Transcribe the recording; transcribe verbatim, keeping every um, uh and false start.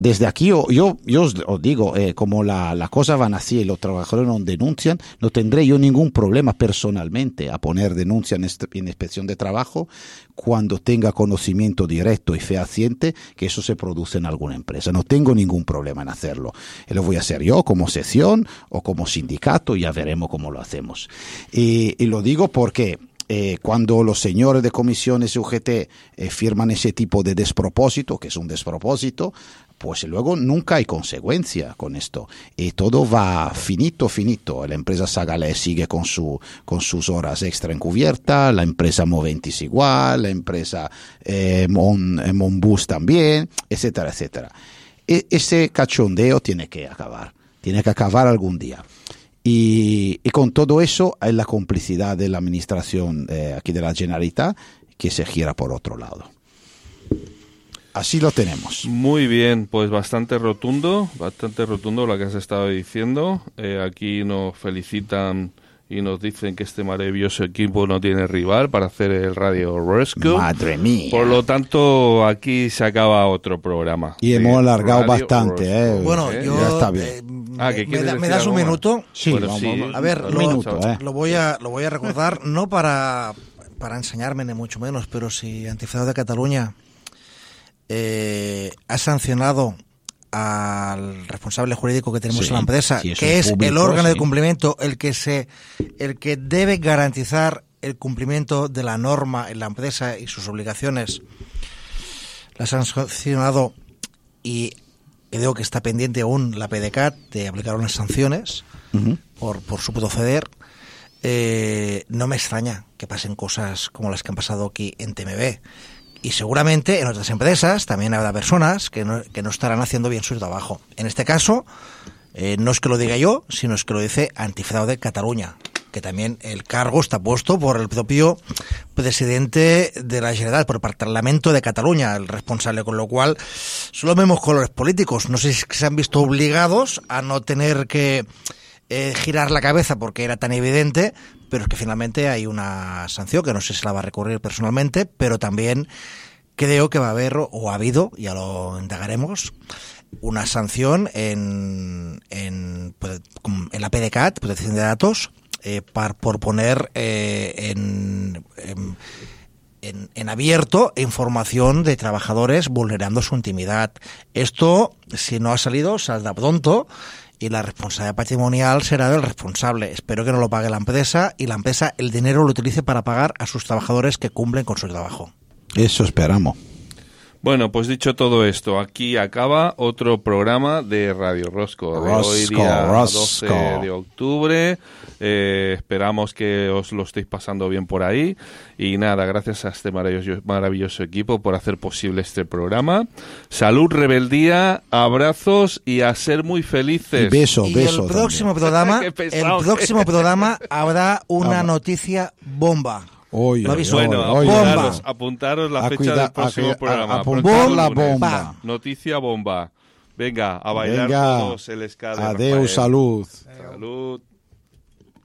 Desde aquí yo, yo, yo os, os digo, eh, como la, la cosa van así y los trabajadores no denuncian, no tendré yo ningún problema personalmente a poner denuncia en, este, en inspección de trabajo cuando tenga conocimiento directo y fehaciente que eso se produce en alguna empresa. No tengo ningún problema en hacerlo. Y lo voy a hacer yo como sección o como sindicato, ya veremos cómo lo hacemos. Y, y lo digo porque... Eh, cuando los señores de comisiones U G T eh, firman ese tipo de despropósito, que es un despropósito, pues luego nunca hay consecuencia con esto. Y todo va finito, finito. La empresa Sagalés sigue con su con sus horas extra encubiertas, la empresa Moventis igual, la empresa eh, Mon, eh, Monbus también, etcétera, etcétera. E, ese cachondeo tiene que acabar, tiene que acabar algún día. Y, y con todo eso hay la complicidad de la administración eh, aquí de la Generalitat que se gira por otro lado. Así lo tenemos. Muy bien, pues bastante rotundo, bastante rotundo lo que has estado diciendo. Eh, aquí nos felicitan y nos dicen que este maravilloso equipo no tiene rival para hacer el Radio Rescue. Madre mía. Por lo tanto, aquí se acaba otro programa. Y hemos alargado Radio bastante, Rescue. eh. Bueno, ¿Eh? yo... Ya está bien. Eh, Ah, ¿que me, da, decir ¿Me das un algo minuto? más? Sí, Bueno, vamos, sí, vamos. A ver, un lo, minuto, eh. lo voy a lo voy a recordar, no para, para enseñarme ni mucho menos, pero si Antifraude de Cataluña eh, ha sancionado al responsable jurídico que tenemos sí, en la empresa, sí, que es es público, el órgano sí. de cumplimiento, el que se el que debe garantizar el cumplimiento de la norma en la empresa y sus obligaciones, la ha sancionado y creo que está pendiente aún la P D C A T de aplicar unas sanciones uh-huh. por, por su proceder. Eh, no me extraña que pasen cosas como las que han pasado aquí en T M B. Y seguramente en otras empresas también habrá personas que no, que no estarán haciendo bien su trabajo. En este caso, eh, no es que lo diga yo, sino es que lo dice Antifraude Cataluña, que también el cargo está puesto por el propio presidente de la Generalitat, por el Parlamento de Cataluña, el responsable, con lo cual solo vemos colores políticos. No sé si se han visto obligados a no tener que eh, girar la cabeza porque era tan evidente, pero es que finalmente hay una sanción que no sé si la va a recurrir personalmente, pero también creo que va a haber, o ha habido, ya lo indagaremos, una sanción en, en, en la P D C A T, protección de datos, Eh, par, por poner eh, en, en, en, en abierto información de trabajadores vulnerando su intimidad. Esto, si no ha salido, saldrá pronto y la responsabilidad patrimonial será del responsable. Espero que no lo pague la empresa y la empresa el dinero lo utilice para pagar a sus trabajadores que cumplen con su trabajo. Eso esperamos. Bueno, pues dicho todo esto, aquí acaba otro programa de Radio Rosco, de Rosco, hoy día Rosco. doce de octubre. Eh, esperamos que os lo estéis pasando bien por ahí. Y nada, gracias a este maravilloso, maravilloso equipo por hacer posible este programa. Salud, rebeldía, abrazos y a ser muy felices. Y beso, y beso. el próximo también. programa, Qué pesado el próximo programa habrá una Ah, noticia bomba. Oye, Lo aviso. Bueno, oye, apuntaros, bomba. apuntaros la A fecha cuida- del próximo a cuida- programa. a- a Próximo apuntar la lunes. bomba. Noticia bomba. Venga, a bailar Venga, todos el ska de adeu, Rafael. salud. Salud.